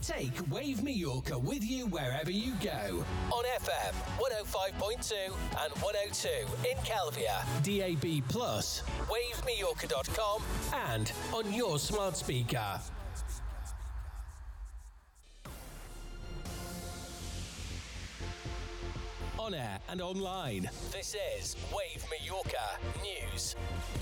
Take Wave Mallorca with you wherever you go. On FM 105.2 and 102 in Calvia, DAB+, wavemallorca.com and on your smart speaker. On air and online, this is Wave Mallorca News.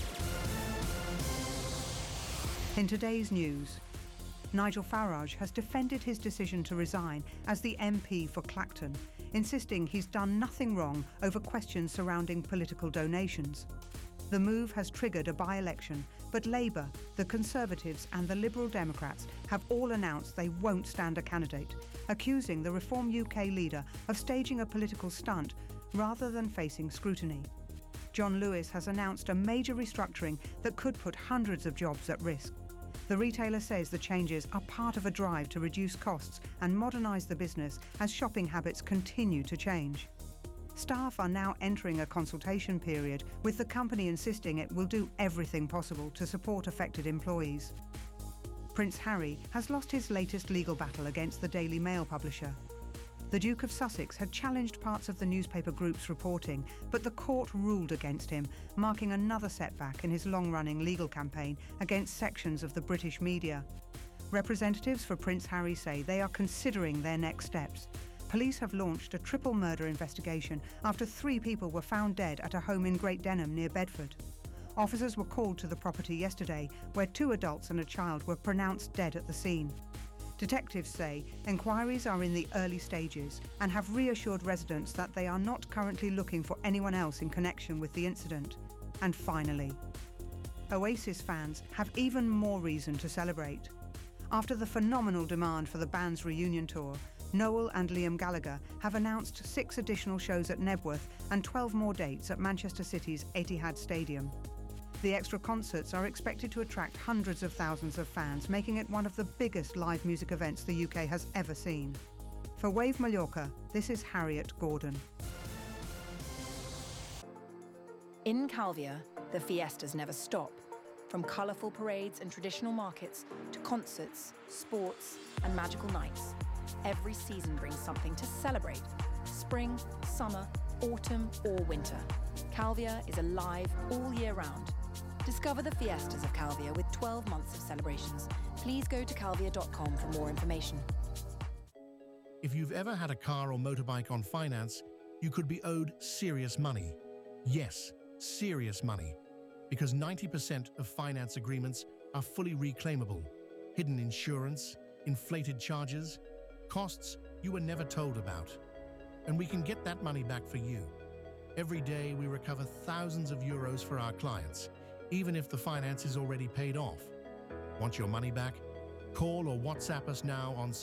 In today's news, Nigel Farage has defended his decision to resign as the MP for Clacton, insisting he's done nothing wrong over questions surrounding political donations. The move has triggered a by-election, but Labour, the Conservatives and the Liberal Democrats have all announced they won't stand a candidate, accusing the Reform UK leader of staging a political stunt rather than facing scrutiny. John Lewis has announced a major restructuring that could put hundreds of jobs at risk. The retailer says the changes are part of a drive to reduce costs and modernise the business as shopping habits continue to change. Staff are now entering a consultation period, with the company insisting it will do everything possible to support affected employees. Prince Harry has lost his latest legal battle against the Daily Mail publisher. The Duke of Sussex had challenged parts of the newspaper group's reporting, but the court ruled against him, marking another setback in his long-running legal campaign against sections of the British media. Representatives for Prince Harry say they are considering their next steps. Police have launched a triple murder investigation after 3 people were found dead at a home in Great Denham near Bedford. Officers were called to the property yesterday, where 2 adults and a child were pronounced dead at the scene. Detectives say enquiries are in the early stages and have reassured residents that they are not currently looking for anyone else in connection with the incident. And finally, Oasis fans have even more reason to celebrate. After the phenomenal demand for the band's reunion tour, Noel and Liam Gallagher have announced 6 additional shows at Nebworth and 12 more dates at Manchester City's Etihad Stadium. The extra concerts are expected to attract hundreds of thousands of fans, making it one of the biggest live music events the UK has ever seen. For Wave Mallorca, this is Harriet Gordon. In Calvia, the fiestas never stop. From colourful parades and traditional markets to concerts, sports and magical nights. Every season brings something to celebrate. Spring, summer, autumn or winter. Calvia is alive all year round. Discover the fiestas of Calvia with 12 months of celebrations. Please go to calvia.com for more information. If you've ever had a car or motorbike on finance, you could be owed serious money. Yes, serious money. Because 90% of finance agreements are fully reclaimable. Hidden insurance, inflated charges, costs you were never told about. And we can get that money back for you. Every day we recover thousands of euros for our clients, even if the finance is already paid off. Want your money back? Call or WhatsApp us now on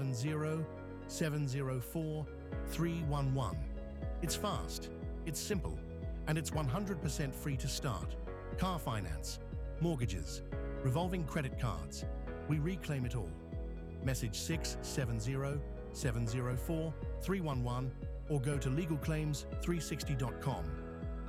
670-704-311. It's fast, it's simple, and it's 100% free to start. Car finance, mortgages, revolving credit cards. We reclaim it all. Message 670-704-311 or go to legalclaims360.com.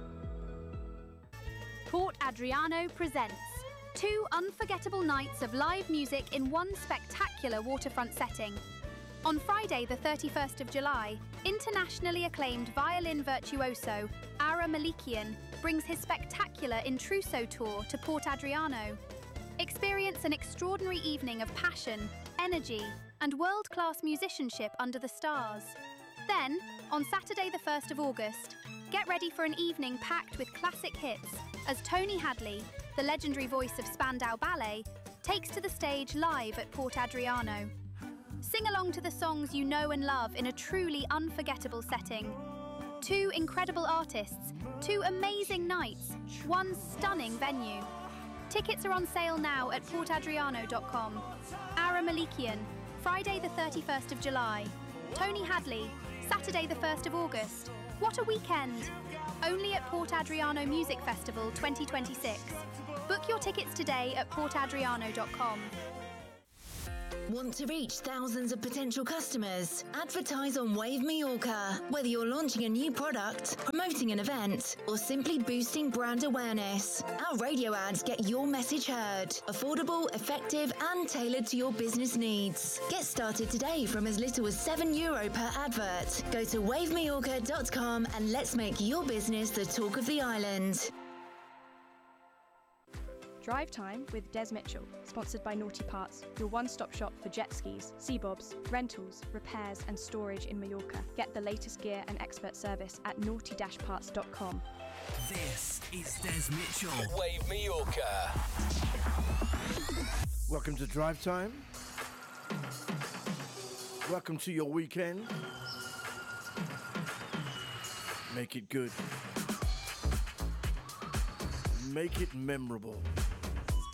Port Adriano presents 2 unforgettable nights of live music in one spectacular waterfront setting. On Friday, the 31st of July, internationally acclaimed violin virtuoso Ara Malikian brings his spectacular Intruso tour to Port Adriano. Experience an extraordinary evening of passion, energy, and world-class musicianship under the stars. Then, on Saturday the 1st of August, get ready for an evening packed with classic hits as Tony Hadley, the legendary voice of Spandau Ballet, takes to the stage live at Port Adriano. Sing along to the songs you know and love in a truly unforgettable setting. 2 incredible artists, 2 amazing nights, 1 stunning venue. Tickets are on sale now at portadriano.com. Ara Malikian, Friday the 31st of July. Tony Hadley, Saturday the 1st of August. What a weekend! Only at Port Adriano Music Festival 2026. Book your tickets today at portadriano.com. Want to reach thousands of potential customers? Advertise on Wave Mallorca. Whether you're launching a new product, promoting an event, or simply boosting brand awareness, our radio ads get your message heard. Affordable, effective, and tailored to your business needs. Get started today from as little as €7 per advert. Go to wavemallorca.com and let's make your business the talk of the island. Drive Time with Des Mitchell, sponsored by Naughty Parts, your one-stop shop for jet skis, sea bobs, rentals, repairs and storage in Mallorca. Get the latest gear and expert service at naughty-parts.com. This is Des Mitchell. Wave Mallorca. Welcome to Drive Time. Welcome to your weekend. Make it good. Make it memorable.